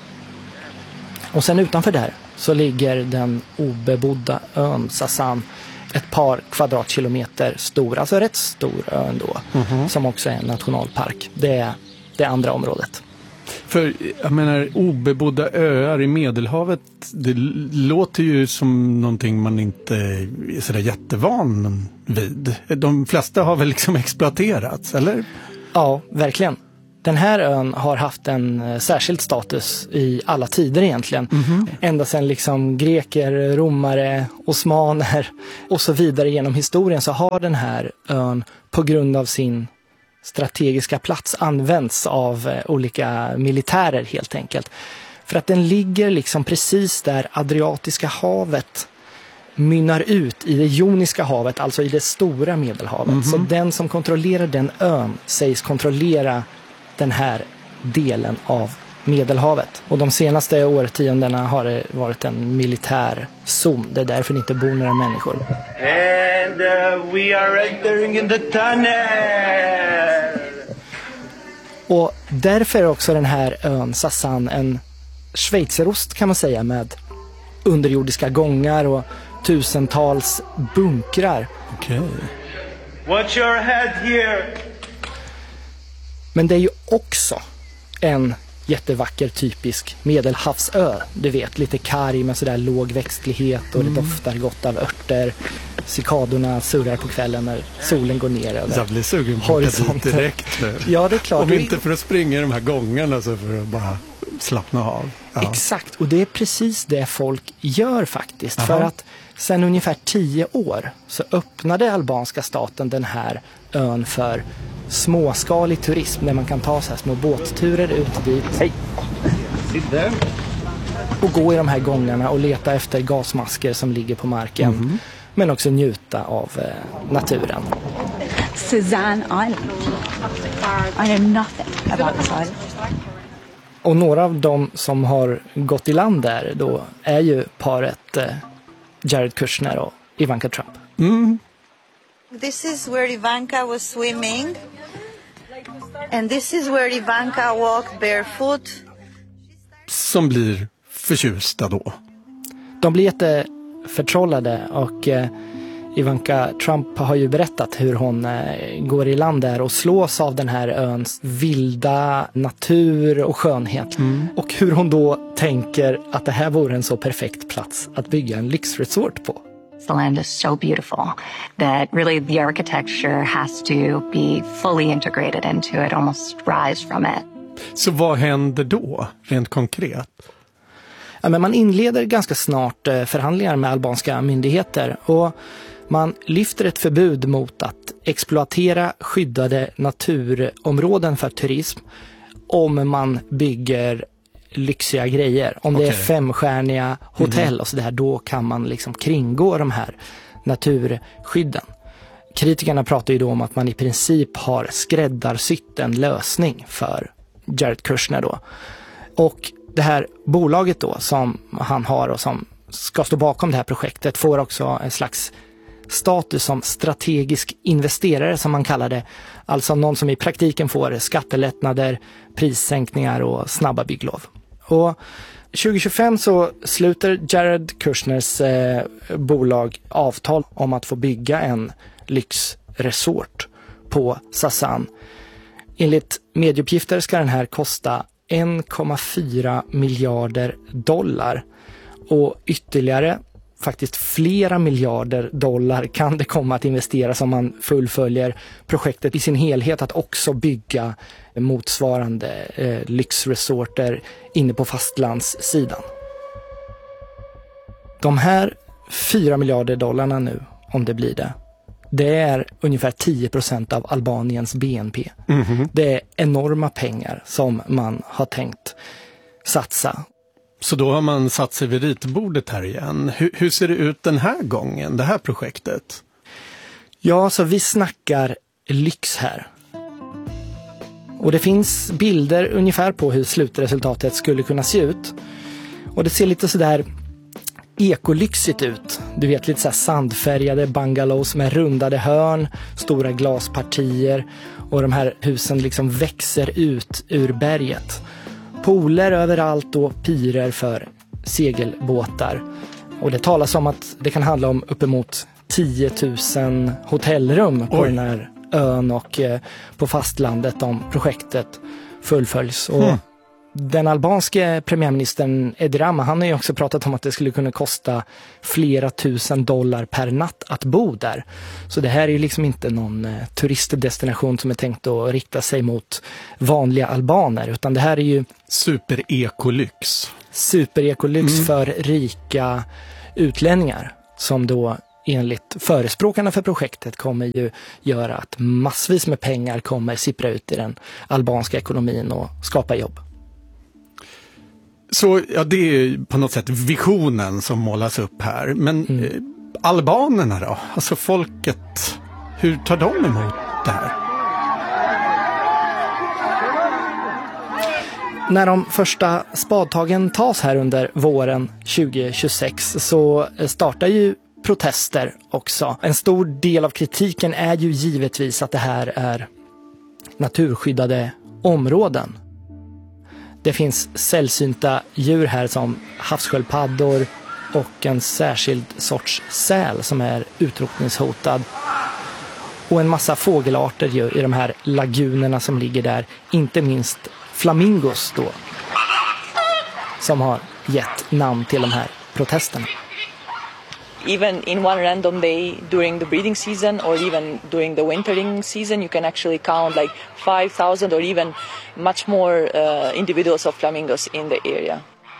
Och sen utanför där så ligger den obebodda ön Sasan, ett par kvadratkilometer stor, alltså rätt stor ö ändå, mm-hmm. som också är en nationalpark. Det är det andra området. För jag menar, obebodda öar i Medelhavet, det låter ju som någonting man inte är sådär jättevan vid. De flesta har väl liksom exploaterats, eller? Ja, verkligen. Den här ön har haft en särskild status i alla tider egentligen. Mm-hmm. Ända sedan liksom greker, romare, osmaner och så vidare genom historien så har den här ön på grund av sin strategiska plats används av eh, olika militärer helt enkelt. För att den ligger liksom precis där Adriatiska havet mynnar ut i det Joniska havet, alltså i det stora Medelhavet. Mm-hmm. Så den som kontrollerar den ön sägs kontrollera den här delen av Medelhavet. Och de senaste årtiondena har det varit en militär zon. Det är därför det inte bor några människor. And uh, we are entering in the tunnel! Och därför är också den här ön Sasan en schweizerost kan man säga, med underjordiska gångar och tusentals bunkrar. Okej. Okay. Watch your head here! Men det är ju också en jättevacker typisk medelhavsö. Du vet, lite karg med sådär låg växtlighet och mm. det doftar gott av örter. Cikadorna surrar på kvällen när solen går ner över jag blir sugen på det direkt nu. Ja, det är klart. Om inte för att springa i de här gångarna så för att bara slappna av. Ja. Exakt, och det är precis det folk gör faktiskt. Aha. För att sedan ungefär tio år så öppnade albanska staten den här ön för småskalig turism där man kan ta så här små båtturer ut dit. Hej! Och gå i de här gångarna och leta efter gasmasker som ligger på marken. Mm. Men också njuta av eh, naturen. Suzanne Island. I know nothing about this island. Och några av dem som har gått i land där då är ju paret eh, Jared Kushner och Ivanka Trump. Mm. This is where Ivanka was swimming. And this is where Ivanka walked barefoot. Som blir förtjusta då. De blir jätteförtrollade och eh, Ivanka Trump har ju berättat hur hon eh, går i land där och slås av den här öns vilda natur och skönhet. Mm. Och hur hon då tänker att det här vore en så perfekt plats att bygga en lyxresort på. The land is so beautiful that really the architecture has to be fully integrated into it, almost rise from it. Så vad händer då, rent konkret? Ja, men man inleder ganska snart förhandlingar med albanska myndigheter och man lyfter ett förbud mot att exploatera skyddade naturområden för turism om man bygger lyxiga grejer. Om okay. det är femstjärniga hotell mm. och så där, då kan man liksom kringgå de här naturskydden. Kritikerna pratar ju då om att man i princip har skräddarsytt en lösning för Jared Kushner då. Och det här bolaget då som han har och som ska stå bakom det här projektet får också en slags status som strategisk investerare som man kallar det. Alltså någon som i praktiken får skattelättnader, prissänkningar och snabba bygglov. Och tjugo tjugofem så sluter Jared Kushners eh, bolag avtal om att få bygga en lyxresort på Sasan. Enligt medieuppgifter ska den här kosta en komma fyra miljarder dollar och ytterligare faktiskt flera miljarder dollar kan det komma att investeras om man fullföljer projektet i sin helhet att också bygga motsvarande eh, lyxresorter inne på fastlandssidan. De här fyra miljarder dollarna nu, om det blir det, det är ungefär tio procent av Albaniens B N P. Mm-hmm. Det är enorma pengar som man har tänkt satsa. Så då har man satt sig vid ritbordet här igen. Hur, hur ser det ut den här gången, det här projektet? Ja, så vi snackar lyx här. Och det finns bilder ungefär på hur slutresultatet skulle kunna se ut. Och det ser lite sådär ekolyxigt ut. Du vet, lite så här sandfärgade bungalows med rundade hörn, stora glaspartier, och de här husen liksom växer ut ur berget. Pooler överallt och pirer för segelbåtar. Och det talas om att det kan handla om uppemot tio tusen hotellrum på Oj. den här ön och eh, på fastlandet om projektet fullföljs. Och mm. den albanske premiärministern Edi Rama, han har ju också pratat om att det skulle kunna kosta flera tusen dollar per natt att bo där. Så det här är ju liksom inte någon eh, turistdestination som är tänkt att rikta sig mot vanliga albaner, utan det här är ju super-ekolyx. Super-ekolyx mm. för rika utlänningar som då enligt förespråkarna för projektet kommer ju göra att massvis med pengar kommer sippra ut i den albanska ekonomin och skapa jobb. Så ja, det är på något sätt visionen som målas upp här. Men mm. eh, albanerna då? Alltså folket, hur tar de emot det här? När de första spadtagen tas här under våren tjugohundratjugosex så startar ju protester också. En stor del av kritiken är ju givetvis att det här är naturskyddade områden. Det finns sällsynta djur här som havssköldpaddor och en särskild sorts säl som är utrotningshotad. Och en massa fågelarter ju i de här lagunerna som ligger där, inte minst flamingos då, som har gett namn till de här protesterna. Even in one random day during the breeding season or even during the wintering season, you can actually count like five thousand or even much more uh, individuals of flamingos in the area.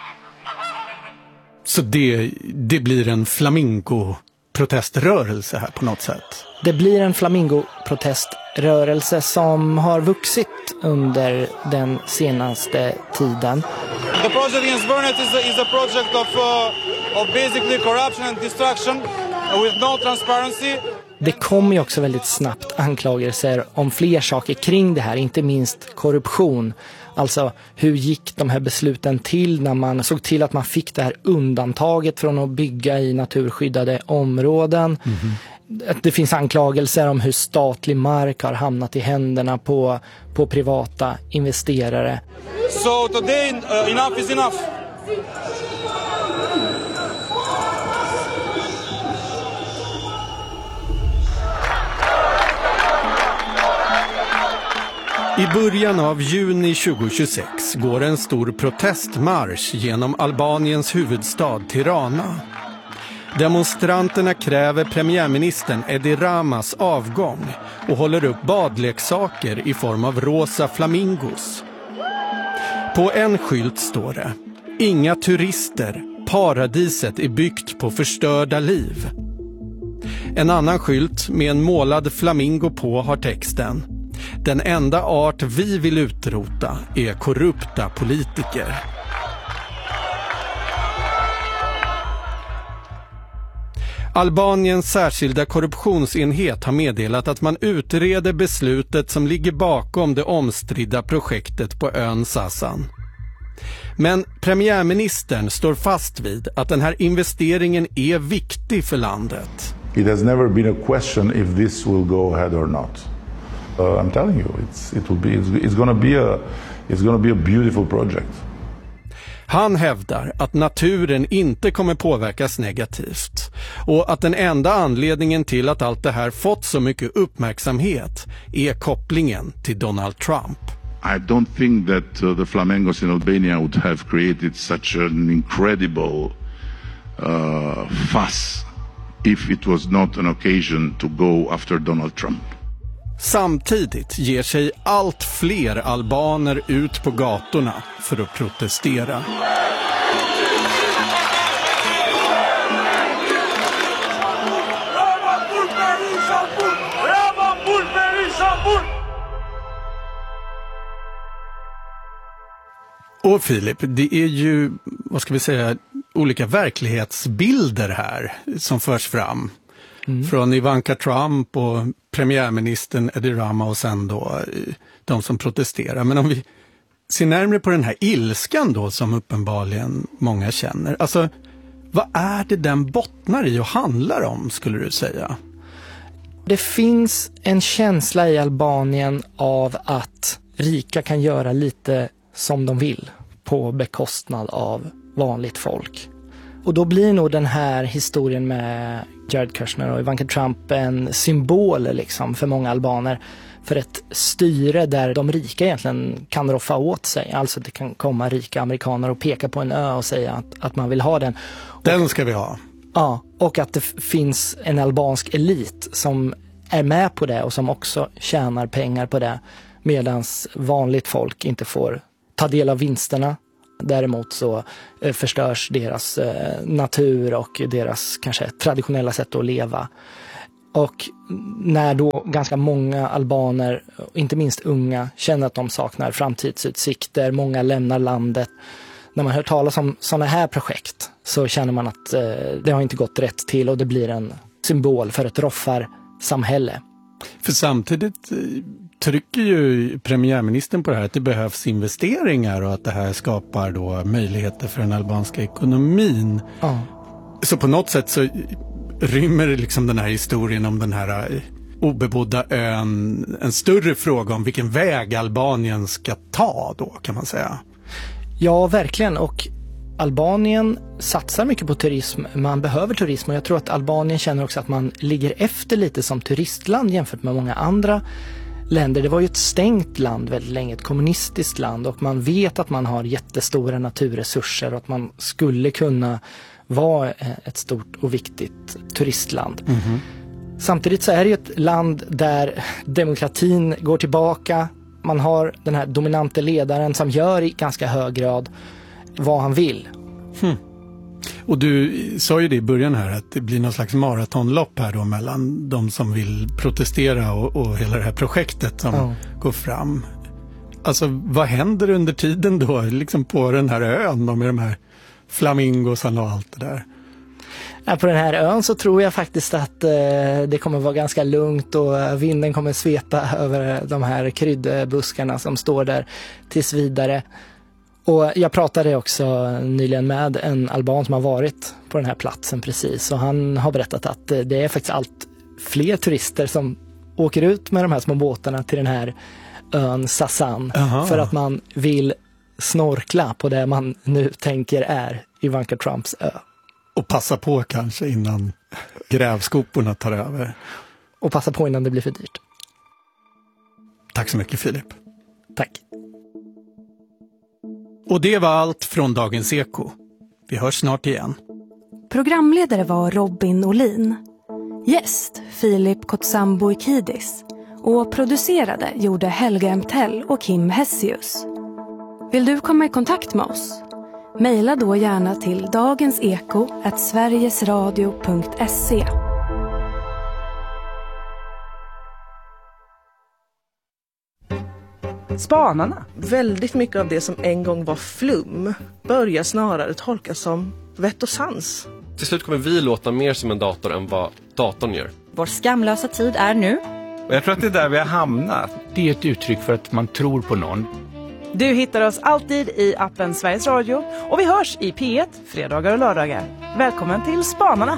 Så det, det blir en flamingo-proteströrelse här på något sätt? Det blir en flamingo-proteströrelse som har vuxit under den senaste tiden. The project in Zvornik is a, is a project of, uh, of basically corruption and destruction with no transparency. Det kommer ju också väldigt snabbt anklagelser om fler saker kring det här, inte minst korruption. Alltså hur gick de här besluten till när man såg till att man fick det här undantaget från att bygga i naturskyddade områden. Mm-hmm. Det finns anklagelser om hur statlig mark har hamnat i händerna på, på privata investerare. So today uh, enough is enough. I början av juni tjugohundratjugosex går en stor protestmarsch genom Albaniens huvudstad Tirana. Demonstranterna kräver premiärministern Edi Ramas avgång och håller upp badleksaker i form av rosa flamingos. På en skylt står det: inga turister, paradiset är byggt på förstörda liv. En annan skylt med en målad flamingo på har texten: den enda art vi vill utrota är korrupta politiker. Albaniens särskilda korruptionsenhet har meddelat att man utreder beslutet som ligger bakom det omstridda projektet på ön Sasan. Men premiärministern står fast vid att den här investeringen är viktig för landet. It has never been a question if this will go ahead or not. Uh, I'm telling you, it's, it will be, it's, it's gonna be a, it's gonna be a beautiful project. Han hävdar att naturen inte kommer påverkas negativt och att den enda anledningen till att allt det här fått så mycket uppmärksamhet är kopplingen till Donald Trump. I don't think that uh, the flamingos in Albania would have created such an incredible uh, fuss if it was not an occasion to go after Donald Trump. Samtidigt ger sig allt fler albaner ut på gatorna för att protestera. Och Filip, det är ju, vad ska vi säga, olika verklighetsbilder här som förs fram. Mm. Från Ivanka Trump och premiärministern Edi Rama och sen då de som protesterar. Men om vi ser närmare på den här ilskan då som uppenbarligen många känner. Alltså, Vad är det den bottnar i och handlar om, skulle du säga? Det finns en känsla i Albanien av att rika kan göra lite som de vill på bekostnad av vanligt folk. Och då blir nog den här historien med Jared Kushner och Ivanka Trump en symbol liksom för många albaner för ett styre där de rika egentligen kan roffa åt sig. Alltså det kan komma rika amerikaner och peka på en ö och säga att, att man vill ha den. Den ska vi ha. Ja, och att det finns en albansk elit som är med på det och som också tjänar pengar på det, medan vanligt folk inte får ta del av vinsterna. Däremot så eh, förstörs deras eh, natur och deras kanske traditionella sätt att leva. Och när då ganska många albaner, inte minst unga, känner att de saknar framtidsutsikter, många lämnar landet. När man hör talas om sådana här projekt så känner man att eh, det har inte gått rätt till och det blir en symbol för ett roffarsamhälle. För samtidigt trycker ju premiärministern på det här att det behövs investeringar och att det här skapar då möjligheter för den albanska ekonomin. Ja. Så på något sätt så rymmer liksom den här historien om den här obebodda ön en större fråga om vilken väg Albanien ska ta då, kan man säga. Ja, verkligen. Och Albanien satsar mycket på turism. Man behöver turism och jag tror att Albanien känner också att man ligger efter lite som turistland jämfört med många andra länder. Det var ju ett stängt land väldigt länge, ett kommunistiskt land, och man vet att man har jättestora naturresurser och att man skulle kunna vara ett stort och viktigt turistland. Mm-hmm. Samtidigt så är det ju ett land där demokratin går tillbaka. Man har den här dominante ledaren som gör i ganska hög grad vad han vill. Hmm. Och du sa ju det i början här att det blir någon slags maratonlopp här då mellan de som vill protestera och, och hela det här projektet som ja. går fram. Alltså vad händer under tiden då liksom på den här ön och med de här flamingosarna och allt det där? Ja, på den här ön så tror jag faktiskt att eh, det kommer vara ganska lugnt och vinden kommer sveta över de här kryddbuskarna som står där tills vidare. Och jag pratade också nyligen med en alban som har varit på den här platsen precis, och han har berättat att det är faktiskt allt fler turister som åker ut med de här små båtarna till den här ön Sasan. Aha. För att man vill snorkla på det man nu tänker är Ivanka Trumps ö. Och passa på kanske innan grävskoporna tar över. Och passa på innan det blir för dyrt. Tack så mycket, Filip. Tack. Och det var allt från Dagens Eko. Vi hörs snart igen. Programledare var Robin Olin. Gäst Filip Kotsambo-Ikidis. Och producerade gjorde Helga Emtell och Kim Hessius. Vill du komma i kontakt med oss? Maila då gärna till dagenseko at sverigesradio punkt se. Spanarna. Väldigt mycket av det som en gång var flum börjar snarare tolkas som vett och sans. Till slut kommer vi låta mer som en dator än vad datorn gör. Vår skamlösa tid är nu. Och jag tror att det är där vi har hamnat. Det är ett uttryck för att man tror på någon. Du hittar oss alltid i appen Sveriges Radio och vi hörs i P ett fredagar och lördagar. Välkommen till Spanarna!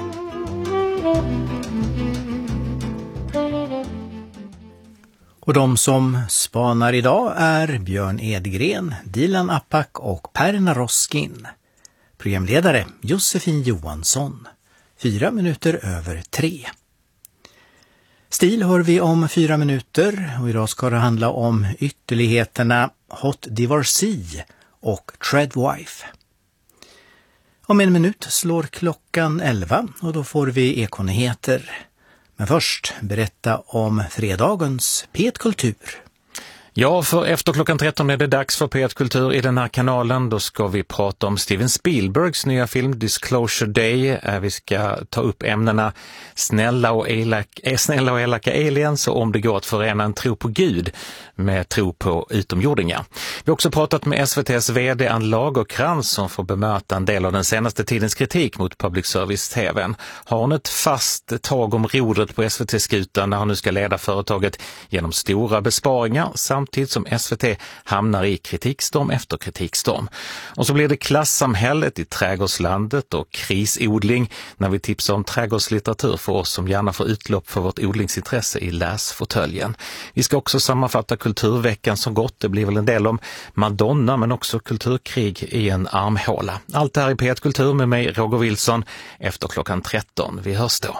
Och de som spanar idag är Björn Edgren, Dilan Apak och Perna Roskin. Programledare Josefin Johansson. Fyra minuter över tre. Stil hör vi om fyra minuter och idag ska det handla om ytterligheterna Hot Divorcee och Treadwife. Om en minut slår klockan elva och då får vi ekonyheter. Men först berätta om fredagens P ett Kultur. Ja, för efter klockan tretton är det dags för P ett Kultur i den här kanalen. Då ska vi prata om Steven Spielbergs nya film Disclosure Day. Vi ska ta upp ämnena snälla och, elak, snälla och elaka aliens och om det går att förena en tro på Gud med tro på utomjordingar. Vi har också pratat med S V T:s vd Ann Lagerkrans som får bemöta en del av den senaste tidens kritik mot public service-T V:n. Har hon ett fast tag om rodret på S V T-skutan när hon nu ska leda företaget genom stora besparingar samt samtidigt som S V T hamnar i kritikstorm efter kritikstorm. Och så blir det klassamhället i trädgårdslandet och krisodling när vi tipsar om trädgårdslitteratur för oss som gärna får utlopp för vårt odlingsintresse i läsfåtöljen. Vi ska också sammanfatta kulturveckan som gått. Det blir väl en del om Madonna men också kulturkrig i en armhåla. Allt det här i P ett Kultur med mig Roger Wilson efter klockan tretton. Vi hörs då.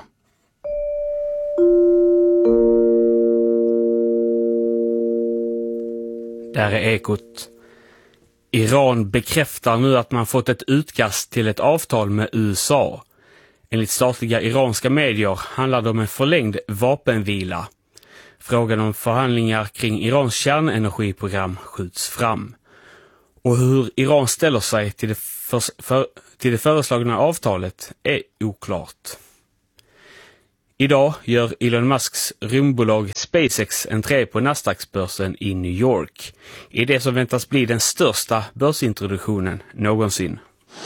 Där är Ekot. Iran bekräftar nu att man fått ett utkast till ett avtal med U S A. Enligt statliga iranska medier handlar det om en förlängd vapenvila. Frågan om förhandlingar kring Irans kärnenergiprogram skjuts fram. Och hur Iran ställer sig till det, för, för, till det föreslagna avtalet är oklart. Idag gör Elon Musks rymdbolag SpaceX entré på Nasdaq-börsen i New York. I det som väntas bli den största börsintroduktionen någonsin.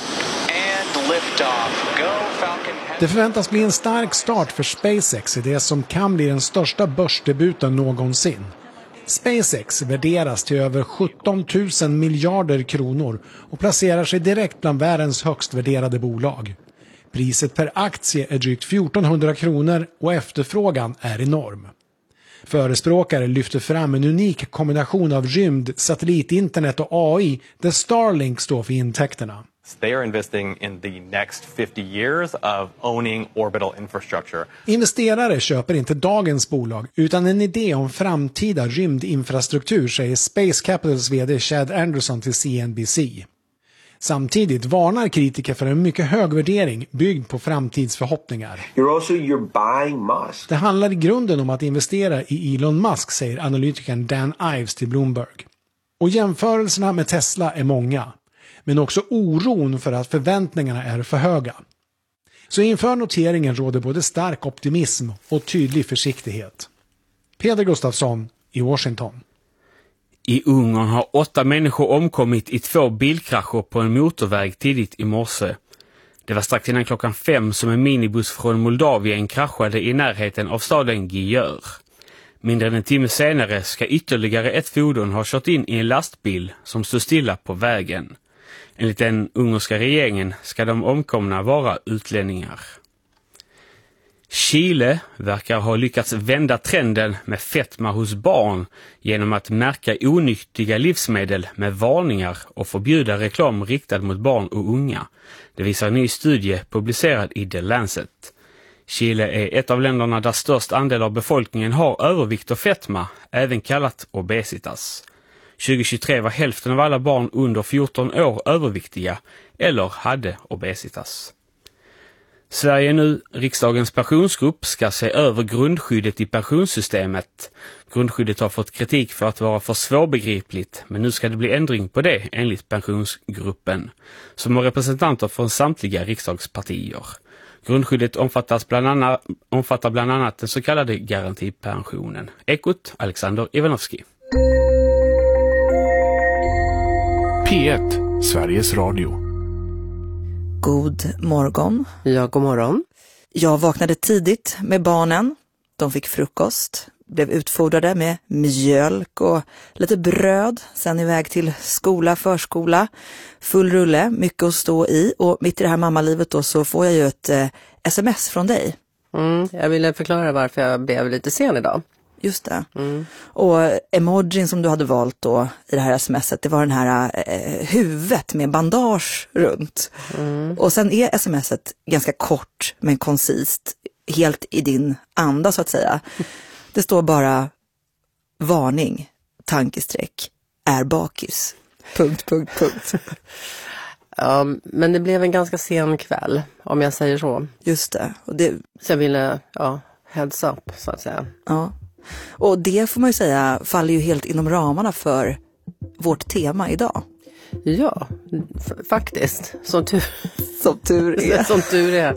Det förväntas bli en stark start för SpaceX i det som kan bli den största börsdebuten någonsin. SpaceX värderas till över sjutton tusen miljarder kronor och placerar sig direkt bland världens högst värderade bolag. Priset per aktie är drygt fjortonhundra kronor och efterfrågan är enorm. Förespråkare lyfter fram en unik kombination av rymd, satellitinternet och A I där Starlink står för intäkterna. They are investing in the next fifty years of owning orbital infrastructure. Investerare köper inte dagens bolag utan en idé om framtida rymdinfrastruktur, säger Space Capitals vd Chad Anderson till C N B C. Samtidigt varnar kritiker för en mycket hög värdering byggd på framtidsförhoppningar. You're also you're buying Musk. Det handlar i grunden om att investera i Elon Musk, säger analytikern Dan Ives till Bloomberg. Och jämförelserna med Tesla är många, men också oron för att förväntningarna är för höga. Så inför noteringen råder både stark optimism och tydlig försiktighet. Peder Gustafsson i Washington. I Ungern har åtta människor omkommit i två bilkrascher på en motorväg tidigt i morse. Det var strax innan klockan fem som en minibuss från Moldavien kraschade i närheten av staden Győr. Mindre än en timme senare ska ytterligare ett fordon ha kört in i en lastbil som stod stilla på vägen. Enligt den ungerska regeringen ska de omkomna vara utlänningar. Chile verkar ha lyckats vända trenden med fetma hos barn genom att märka onyttiga livsmedel med varningar och förbjuda reklam riktad mot barn och unga. Det visar en ny studie publicerad i The Lancet. Chile är ett av länderna där störst andel av befolkningen har övervikt och fetma, även kallat obesitas. tjugohundratjugotre var hälften av alla barn under fjorton år överviktiga eller hade obesitas. Sverige nu, riksdagens pensionsgrupp, ska se över grundskyddet i pensionssystemet. Grundskyddet har fått kritik för att vara för svårbegripligt, men nu ska det bli ändring på det enligt pensionsgruppen, som har representanter från samtliga riksdagspartier. Grundskyddet omfattas bland annat, omfattar bland annat den så kallade garantipensionen. Ekot, Alexander Ivanovski. P ett, Sveriges Radio. God morgon. Ja, god morgon. Jag vaknade tidigt med barnen. De fick frukost, blev utfodrade med mjölk och lite bröd. Sen iväg till skola, förskola. Full rulle, mycket att stå i. Och mitt i det här mammalivet då så får jag ju ett eh, sms från dig. Mm, jag ville förklara varför jag blev lite sen idag. Just det. Mm. Och emojin som du hade valt då i det här smset, det var den här eh, huvudet med bandage runt. Mm. Och sen är smset ganska kort men koncist, helt i din anda så att säga. Det står bara varning, tankestreck, är bakis. Punkt, punkt, punkt. Ja, men det blev en ganska sen kväll, om jag säger så. Just det. Och det... Så jag ville, ja, heads up så att säga. Ja. Och det får man ju säga faller ju helt inom ramarna för vårt tema idag. Ja, f- faktiskt. Som tur, som tur är. Som tur är.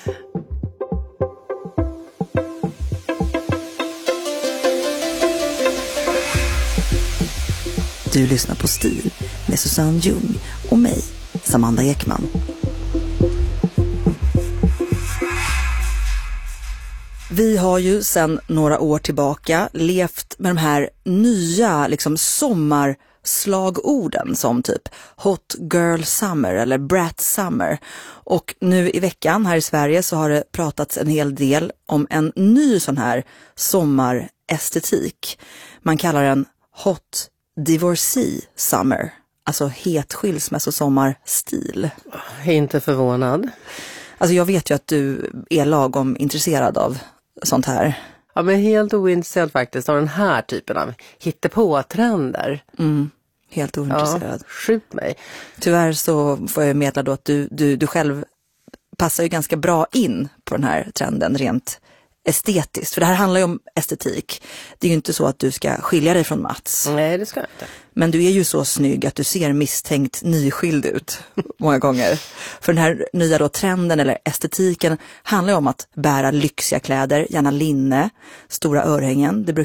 Du lyssnar på Stil med Susanne Ljung och mig, Samanda Ekman. Vi har ju sedan några år tillbaka levt med de här nya liksom sommarslagorden som typ Hot Girl Summer eller Brat Summer. Och nu i veckan här i Sverige så har det pratats en hel del om en ny sån här sommarestetik. Man kallar den Hot Divorcee Summer, alltså het skilsmässosommarstil. Inte förvånad. Alltså jag vet ju att du är lagom intresserad av sånt här. Ja, men helt ointresserad faktiskt av den här typen av hittepå-trender. Mm, helt ointresserad. Ja, skjut mig. Tyvärr så får jag medla då att du, du, du själv passar ju ganska bra in på den här trenden rent estetiskt. För det här handlar ju om estetik. Det är ju inte så att du ska skilja dig från Mats. Nej, det ska jag inte. Men du är ju så snygg att du ser misstänkt nyskild ut många gånger. För den här nya då trenden eller estetiken handlar ju om att bära lyxiga kläder, gärna linne, stora örhängen. Det brukar